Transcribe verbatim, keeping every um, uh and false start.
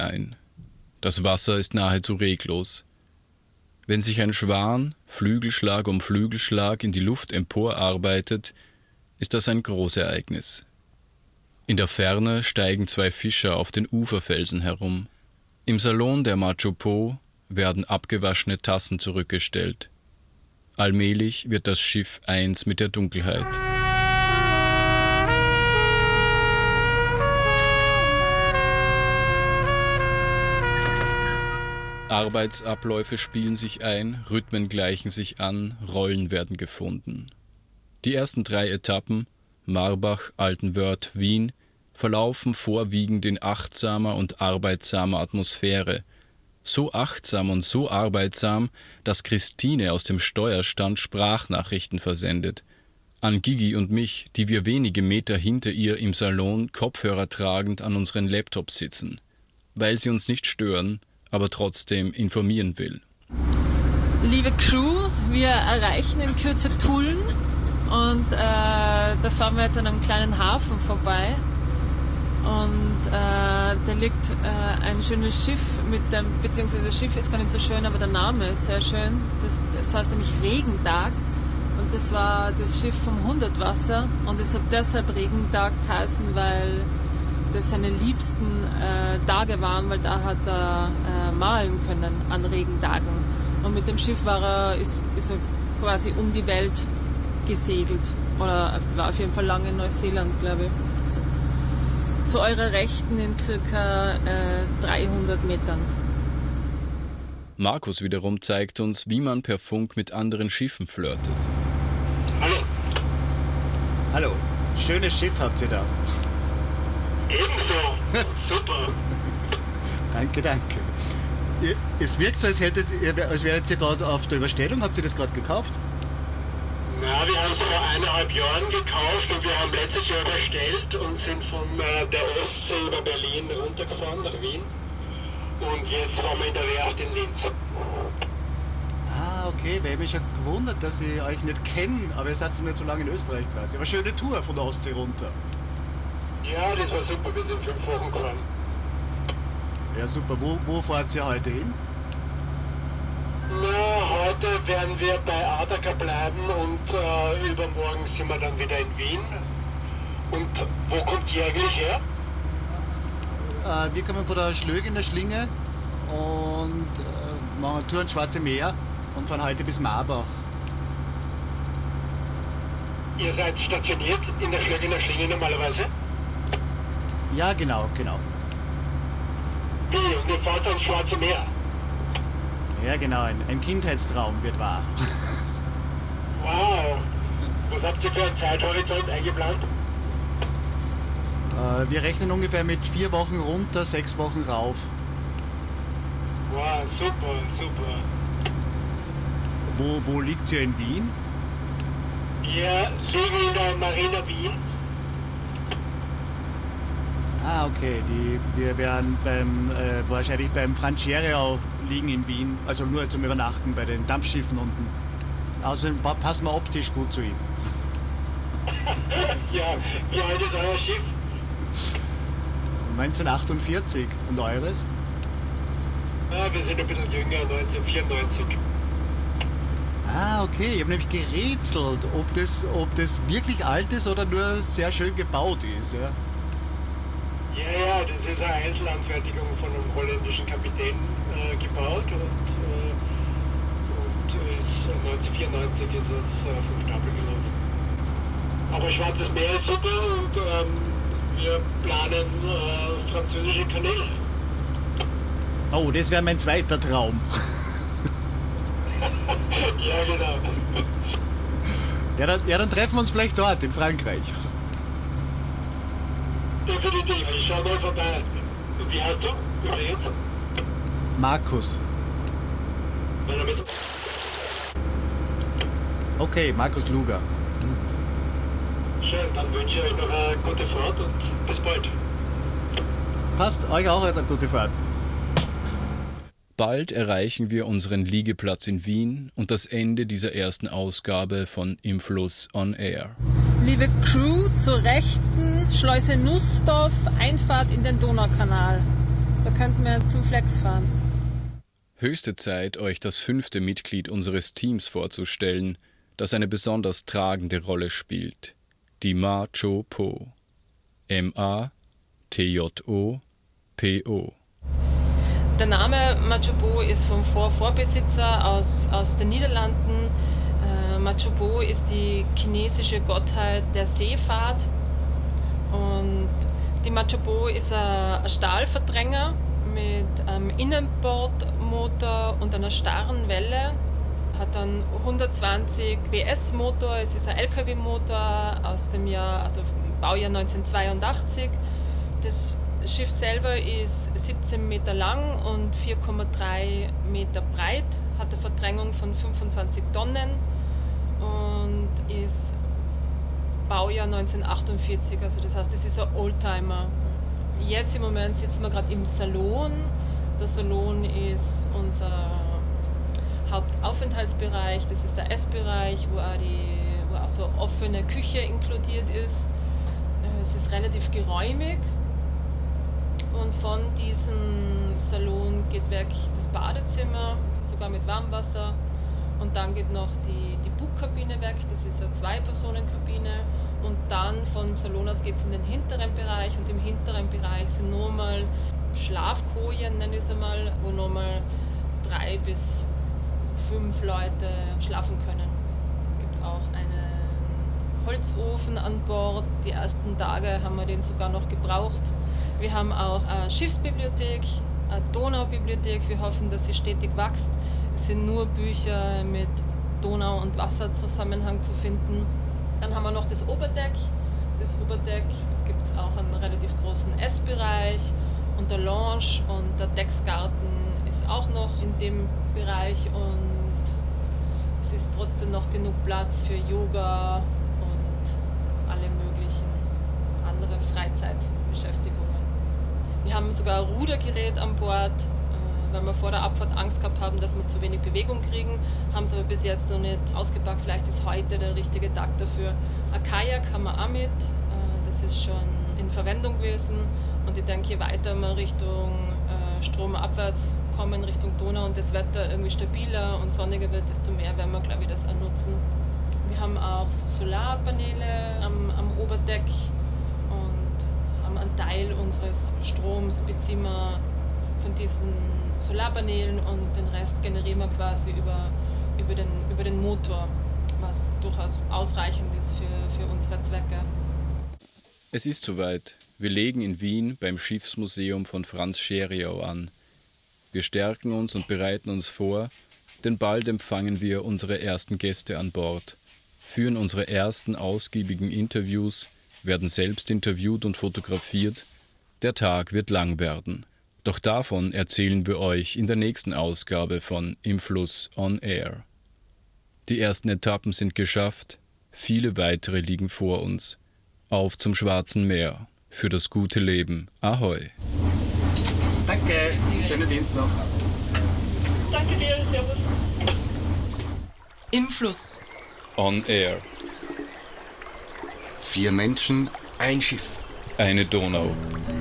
ein. Das Wasser ist nahezu reglos. Wenn sich ein Schwan Flügelschlag um Flügelschlag in die Luft emporarbeitet, ist das ein Großereignis. In der Ferne steigen zwei Fischer auf den Uferfelsen herum. Im Salon der Machopo werden abgewaschene Tassen zurückgestellt. Allmählich wird das Schiff eins mit der Dunkelheit. Arbeitsabläufe spielen sich ein, Rhythmen gleichen sich an, Rollen werden gefunden. Die ersten drei Etappen, Marbach, Altenwörth, Wien, verlaufen vorwiegend in achtsamer und arbeitsamer Atmosphäre. So achtsam und so arbeitsam, dass Christine aus dem Steuerstand Sprachnachrichten versendet. An Gigi und mich, die wir wenige Meter hinter ihr im Salon Kopfhörer tragend an unseren Laptops sitzen. Weil sie uns nicht stören, aber trotzdem informieren will. Liebe Crew, wir erreichen in Kürze Tulln und äh, da fahren wir jetzt an einem kleinen Hafen vorbei und äh, da liegt äh, ein schönes Schiff mit dem, beziehungsweise das Schiff ist gar nicht so schön, aber der Name ist sehr schön. Das, das heißt nämlich Regentag und das war das Schiff vom Hundertwasser und es hat deshalb Regentag geheißen, weil das seine liebsten äh, Tage waren, weil da hat er äh, malen können an Regentagen. Und mit dem Schiff war er, ist, ist er quasi um die Welt gesegelt. Oder war auf jeden Fall lange in Neuseeland, glaube ich. Zu eurer Rechten in circa äh, dreihundert Metern. Markus wiederum zeigt uns, wie man per Funk mit anderen Schiffen flirtet. Hallo. Hallo. Schönes Schiff habt ihr da. Ebenso. Super. Danke, danke. Ihr, es wirkt so, als, hättet, als wäret ihr gerade auf der Überstellung. Habt ihr das gerade gekauft? Na, wir haben es vor eineinhalb Jahren gekauft und wir haben letztes Jahr überstellt und sind von äh, der Ostsee über Berlin runtergefahren nach Wien. Und jetzt waren wir in der Werft in Linz. Ah, okay. Wir haben mich schon gewundert, dass ich euch nicht kenne, aber ihr seid nicht so lange in Österreich quasi. Aber schöne Tour von der Ostsee runter. Ja, das war super. Wir sind fünf Wochen gefahren. Ja, super. Wo, wo fahrt ihr heute hin? Na, heute werden wir bei Adaka bleiben und äh, übermorgen sind wir dann wieder in Wien. Und wo kommt ihr eigentlich her? Äh, wir kommen von der Schlöge in der Schlinge und äh, machen eine Tour ins Schwarze Meer und fahren heute bis Marbach. Ihr seid stationiert in der Schlöge in der Schlinge normalerweise? Ja, genau, genau. Wie? Und ihr fahrt ans Schwarze Meer? Ja, genau. Ein, ein Kindheitstraum wird wahr. Wow. Was habt ihr für einen Zeithorizont eingeplant? Äh, wir rechnen ungefähr mit vier Wochen runter, sechs Wochen rauf. Wow, super, super. Wo, wo liegt ihr in Wien? Wir liegen in der Marina Wien. Ah, okay. Die, wir werden beim, äh, wahrscheinlich beim Franciario liegen in Wien. Also nur zum Übernachten bei den Dampfschiffen unten. Außerdem passen wir optisch gut zu ihm. Ja, wie alt ist euer Schiff? neunzehnhundertachtundvierzig. Und eures? Ja, wir sind ein bisschen jünger, neunzehnhundertvierundneunzig. Ah, okay. Ich habe nämlich gerätselt, ob das, ob das wirklich alt ist oder nur sehr schön gebaut ist. Ja. Ja, ja, das ist eine Einzelanfertigung von einem holländischen Kapitän äh, gebaut und, äh, und ist neunzehnhundertvierundneunzig ist es äh, vom Stapel gelaufen. Aber Schwarzes Meer ist super und ähm, wir planen äh, französische Kanäle. Oh, das wäre mein zweiter Traum. Ja, genau. Ja dann, ja, dann treffen wir uns vielleicht dort in Frankreich. Definitiv, ich schau mal vorbei. Wie heißt du übrigens? Markus. Okay, Markus Luger. Schön, dann wünsche ich euch noch eine gute Fahrt und bis bald. Passt, euch auch eine gute Fahrt. Bald erreichen wir unseren Liegeplatz in Wien und das Ende dieser ersten Ausgabe von Im Fluss on Air. Liebe Crew, zur Rechten, Schleuse Nussdorf, Einfahrt in den Donaukanal. Da könnten wir zum Flex fahren. Höchste Zeit, euch das fünfte Mitglied unseres Teams vorzustellen, das eine besonders tragende Rolle spielt. Die Ma-Cho Po. M A T J O P O. Der Name Ma-Cho Po ist vom Vor-Vorbesitzer aus, aus den Niederlanden. Äh, Ma-Cho Po ist die chinesische Gottheit der Seefahrt. Und die Ma-Cho Po ist ein, ein Stahlverdränger mit einem Innenbordmotor und einer starren Welle. Hat dann hundertzwanzig P S Motor. Es ist ein L K W-Motor aus dem Jahr, also Baujahr neunzehnhundertzweiundachtzig. Das Schiff selber ist siebzehn Meter lang und vier Komma drei Meter breit, hat eine Verdrängung von fünfundzwanzig Tonnen und ist Baujahr neunzehnhundertachtundvierzig, also das heißt, es ist ein Oldtimer. Jetzt im Moment sitzen wir gerade im Salon. Der Salon ist unser Hauptaufenthaltsbereich, das ist der Essbereich, wo auch, die, wo auch so offene Küche inkludiert ist. Es ist relativ geräumig. Und von diesem Salon geht weg das Badezimmer, sogar mit Warmwasser. Und dann geht noch die, die Bugkabine weg, das ist eine Zwei-Personen-Kabine. Und dann vom Salon aus geht es in den hinteren Bereich. Und im hinteren Bereich sind nochmal Schlafkojen, nenne ich es einmal, wo nochmal drei bis fünf Leute schlafen können. Es gibt auch einen Holzofen an Bord. Die ersten Tage haben wir den sogar noch gebraucht. Wir haben auch eine Schiffsbibliothek, eine Donaubibliothek. Wir hoffen, dass sie stetig wächst. Es sind nur Bücher mit Donau- und Wasserzusammenhang zu finden. Dann haben wir noch das Oberdeck. Das Oberdeck gibt es auch einen relativ großen Essbereich und der Lounge und der Decksgarten ist auch noch in dem Bereich und es ist trotzdem noch genug Platz für Yoga und alle möglichen andere Freizeitbeschäftigungen. Wir haben sogar ein Rudergerät an Bord, weil wir vor der Abfahrt Angst gehabt haben, dass wir zu wenig Bewegung kriegen, haben es aber bis jetzt noch nicht ausgepackt. Vielleicht ist heute der richtige Tag dafür. Ein Kajak haben wir auch mit, das ist schon in Verwendung gewesen und ich denke, je weiter wir Richtung stromabwärts kommen, Richtung Donau und das Wetter irgendwie stabiler und sonniger wird, desto mehr werden wir, glaube ich, das auch nutzen. Wir haben auch Solarpaneele am, am Oberdeck und haben einen Teil unseres Stroms beziehen wir von diesen Solarpanelen und den Rest generieren wir quasi über, über, den, über den Motor, was durchaus ausreichend ist für, für unsere Zwecke. Es ist soweit. Wir legen in Wien beim Schiffsmuseum von Franz Scheriau an. Wir stärken uns und bereiten uns vor, denn bald empfangen wir unsere ersten Gäste an Bord, führen unsere ersten ausgiebigen Interviews, werden selbst interviewt und fotografiert. Der Tag wird lang werden. Doch davon erzählen wir euch in der nächsten Ausgabe von Im Fluss on Air. Die ersten Etappen sind geschafft, viele weitere liegen vor uns. Auf zum Schwarzen Meer, für das gute Leben. Ahoi! Danke, schönen Dienst noch. Danke dir, servus. Im Fluss. On Air. Vier Menschen, ein Schiff. Eine Donau.